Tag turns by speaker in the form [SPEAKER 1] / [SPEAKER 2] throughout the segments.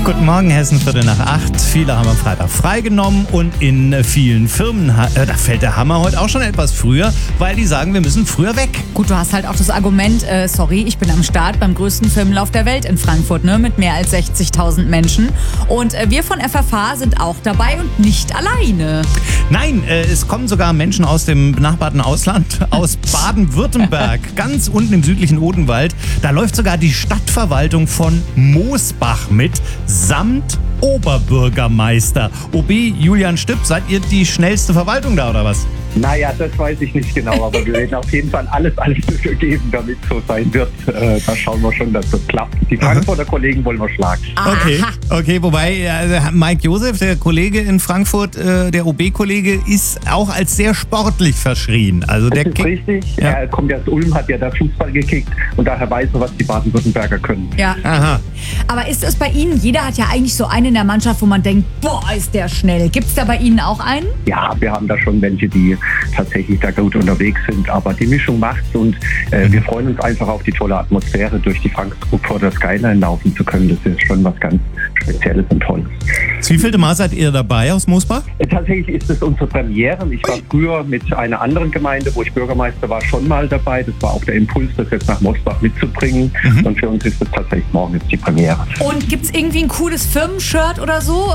[SPEAKER 1] Guten Morgen, Hessen, 7:45. Viele haben am Freitag freigenommen und in vielen Firmen, da fällt der Hammer heute auch schon etwas früher, weil die sagen, wir müssen früher weg.
[SPEAKER 2] Gut, du hast halt auch das Argument, sorry, ich bin am Start beim größten Firmenlauf der Welt in Frankfurt, ne, mit mehr als 60.000 Menschen. Und wir von FFH sind auch dabei und nicht alleine.
[SPEAKER 1] Nein, es kommen sogar Menschen aus dem benachbarten Ausland, aus Baden-Württemberg, ganz unten im südlichen Odenwald. Da läuft sogar die Stadtverwaltung von Moosbach mit, samt Oberbürgermeister. OB Julian Stipp, seid ihr die schnellste Verwaltung da oder was?
[SPEAKER 3] Naja, das weiß ich nicht genau, aber wir werden auf jeden Fall alles dafür geben, damit so sein wird. Da schauen wir schon, dass das klappt. Die Frankfurter Kollegen wollen wir schlagen.
[SPEAKER 1] Okay, wobei Mike Josef, der Kollege in Frankfurt, der OB-Kollege, ist auch als sehr sportlich verschrien. Also der
[SPEAKER 3] das ist richtig. Ja. Er kommt ja aus Ulm, hat ja da Fußball gekickt und daher weiß er, was die Baden-Württemberger können.
[SPEAKER 2] Ja.
[SPEAKER 1] Aha.
[SPEAKER 2] Aber ist es bei Ihnen, jeder hat ja eigentlich so einen in der Mannschaft, wo man denkt, boah, ist der schnell. Gibt es da bei Ihnen auch einen?
[SPEAKER 3] Ja, wir haben da schon welche, die tatsächlich da gut unterwegs sind, aber die Mischung macht's und wir freuen uns einfach auf die tolle Atmosphäre, durch die Frankfurter Skyline laufen zu können. Das ist schon was ganz Spezielles und Tolles.
[SPEAKER 1] Wie vielte Mal seid ihr dabei aus Moosbach?
[SPEAKER 3] Tatsächlich ist es unsere Premiere. Ich war früher mit einer anderen Gemeinde, wo ich Bürgermeister war, schon mal dabei. Das war auch der Impuls, das jetzt nach Moosbach mitzubringen. Und für uns ist es tatsächlich morgen jetzt die Premiere.
[SPEAKER 2] Und gibt es irgendwie ein cooles Firmenshirt oder so?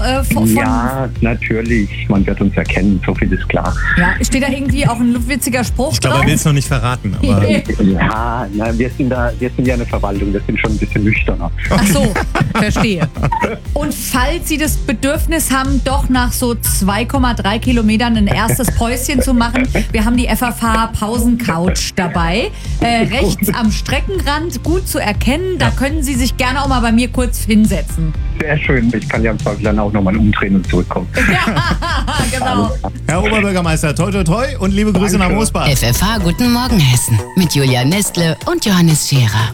[SPEAKER 3] Ja, natürlich. Man wird uns erkennen, so viel ist klar.
[SPEAKER 2] Ja, steht da irgendwie auch ein witziger Spruch
[SPEAKER 1] Ich glaube,
[SPEAKER 2] drauf?
[SPEAKER 1] er will es noch nicht verraten. Aber
[SPEAKER 3] Ja, nein, wir sind ja eine Verwaltung, wir sind schon ein bisschen nüchterner.
[SPEAKER 2] Ach so, verstehe. Und falls Sie das Bedürfnis haben, doch nach so 2,3 Kilometern ein erstes Päuschen zu machen, wir haben die FFH Pausencouch dabei. Rechts am Streckenrand, gut zu erkennen. Da können Sie sich gerne auch mal bei mir kurz hinsetzen.
[SPEAKER 3] Sehr schön. Ich kann ja im Zweifel dann auch nochmal umdrehen und zurückkommen.
[SPEAKER 2] Ja, genau.
[SPEAKER 1] Herr Oberbürgermeister, toi toi toi und liebe Grüße nach Moosbach.
[SPEAKER 4] FFH Guten Morgen Hessen mit Julia Nestle und Johannes Scherer.